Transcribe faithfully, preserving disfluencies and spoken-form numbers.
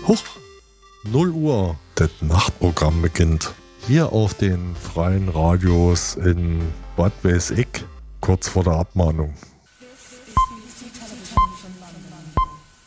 Huch, null Uhr, das Nachtprogramm beginnt. Hier auf den freien Radios in Bad weiß ich, kurz vor der Abmahnung.